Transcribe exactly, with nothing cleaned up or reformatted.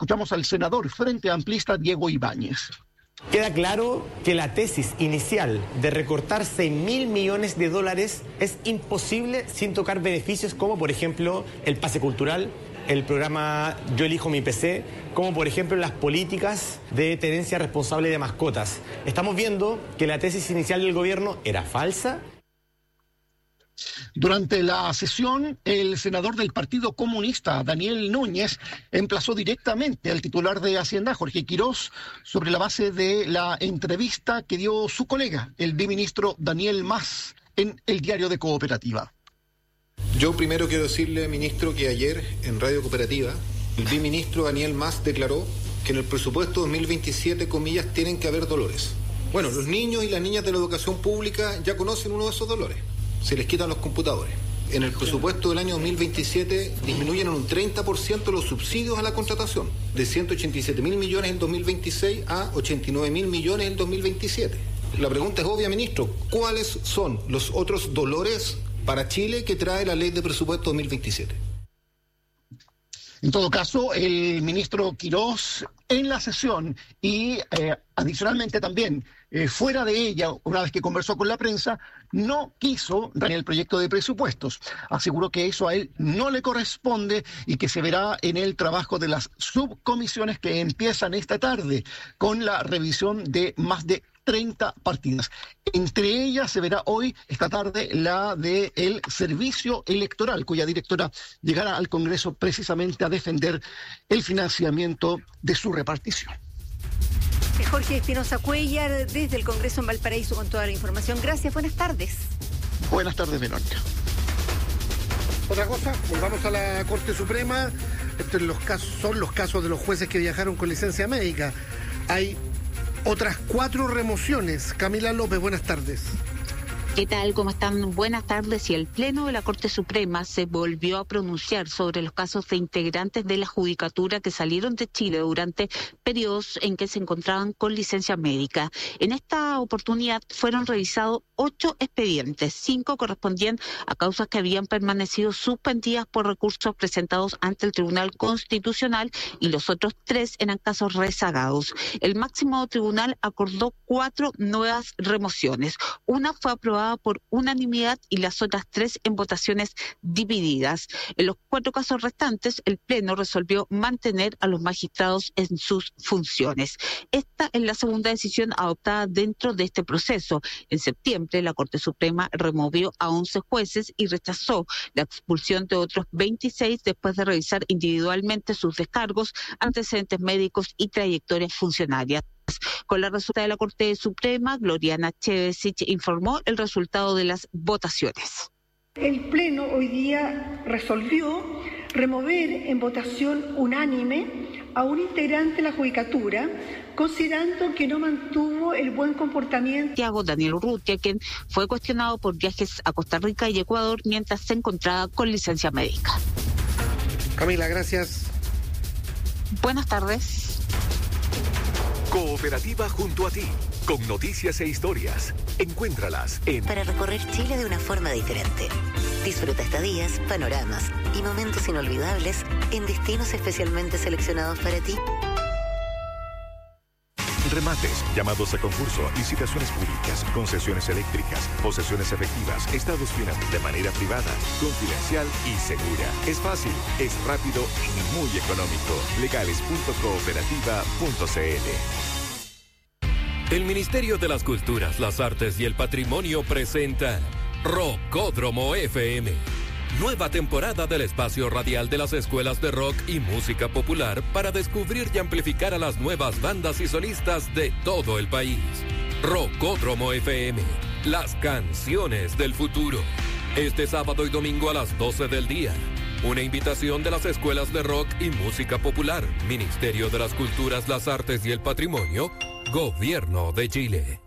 Escuchamos al senador Frente Amplista Diego Ibáñez. Queda claro que la tesis inicial de recortar seis mil millones de dólares es imposible sin tocar beneficios como, por ejemplo, el pase cultural, el programa Yo Elijo Mi P C, como por ejemplo las políticas de tenencia responsable de mascotas. Estamos viendo que la tesis inicial del gobierno era falsa. Durante la sesión, el senador del Partido Comunista, Daniel Núñez, emplazó directamente al titular de Hacienda, Jorge Quirós, sobre la base de la entrevista que dio su colega, el biministro Daniel Mas, en el Diario de Cooperativa. Yo primero quiero decirle, ministro, que ayer en Radio Cooperativa, el biministro Daniel Mas declaró que en el presupuesto dos mil veintisiete, comillas, tienen que haber dolores. Bueno, los niños y las niñas de la educación pública ya conocen uno de esos dolores. Se les quitan los computadores. En el presupuesto del año dos mil veintisiete disminuyen en un treinta por ciento los subsidios a la contratación, de ciento ochenta y siete mil millones en dos mil veintiséis a ochenta y nueve mil millones en dos mil veintisiete. La pregunta es obvia, ministro, ¿cuáles son los otros dolores para Chile que trae la ley de presupuesto dos mil veintisiete? En todo caso, el ministro Quirós en la sesión y eh, adicionalmente también eh, fuera de ella, una vez que conversó con la prensa, no quiso en el proyecto de presupuestos. Aseguró que eso a él no le corresponde y que se verá en el trabajo de las subcomisiones que empiezan esta tarde con la revisión de más de treinta partidas. Entre ellas se verá hoy, esta tarde, la del Servicio Electoral, cuya directora llegará al Congreso precisamente a defender el financiamiento de su repartición. Jorge Espinosa Cuellar, desde el Congreso en Valparaíso, con toda la información. Gracias, buenas tardes. Buenas tardes, Verónica. Otra cosa, volvamos a la Corte Suprema. Entre los casos son los casos de los jueces que viajaron con licencia médica. Hay otras cuatro remociones. Camila López, buenas tardes. ¿Qué tal? ¿Cómo están? Buenas tardes. Y el Pleno de la Corte Suprema se volvió a pronunciar sobre los casos de integrantes de la Judicatura que salieron de Chile durante periodos en que se encontraban con licencia médica. En esta oportunidad fueron revisados ocho expedientes, cinco correspondían a causas que habían permanecido suspendidas por recursos presentados ante el Tribunal Constitucional y los otros tres eran casos rezagados. El máximo tribunal acordó cuatro nuevas remociones. Una fue aprobada por unanimidad y las otras tres en votaciones divididas. En los cuatro casos restantes, el Pleno resolvió mantener a los magistrados en sus funciones. Esta es la segunda decisión adoptada dentro de este proceso. En septiembre, la Corte Suprema removió a once jueces y rechazó la expulsión de otros veintiséis después de revisar individualmente sus descargos, antecedentes médicos y trayectorias funcionarias. Con la resulta de la Corte Suprema, Gloriana Chevesich informó el resultado de las votaciones. El Pleno hoy día resolvió remover en votación unánime a un integrante de la Judicatura, considerando que no mantuvo el buen comportamiento. Santiago Daniel Urrutia, quien fue cuestionado por viajes a Costa Rica y Ecuador mientras se encontraba con licencia médica. Camila, gracias. Buenas tardes. Cooperativa junto a ti, con noticias e historias. Encuéntralas en... Para recorrer Chile de una forma diferente. Disfruta estadías, panoramas y momentos inolvidables en destinos especialmente seleccionados para ti. Remates, llamados a concurso, licitaciones públicas, concesiones eléctricas, posesiones efectivas, estados financieros de manera privada, confidencial y segura. Es fácil, es rápido y muy económico. legales punto cooperativa punto c l. El Ministerio de las Culturas, las Artes y el Patrimonio presenta Rockódromo F M. Nueva temporada del espacio radial de las escuelas de rock y música popular para descubrir y amplificar a las nuevas bandas y solistas de todo el país. Rockódromo F M, las canciones del futuro. Este sábado y domingo a las doce del día. Una invitación de las escuelas de rock y música popular, Ministerio de las Culturas, las Artes y el Patrimonio, Gobierno de Chile.